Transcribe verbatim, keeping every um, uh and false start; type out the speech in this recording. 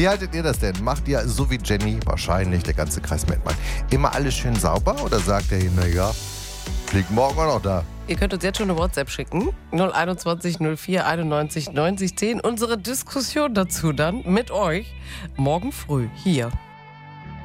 Wie haltet ihr das denn? Macht ihr so wie Jenny, wahrscheinlich der ganze Kreis Mettmann, immer alles schön sauber oder sagt ihr, naja, fliegt morgen auch noch da? Ihr könnt uns jetzt schon eine WhatsApp schicken. null einundzwanzig null vier einundneunzig neunzig zehn. Unsere Diskussion dazu dann mit euch morgen früh hier.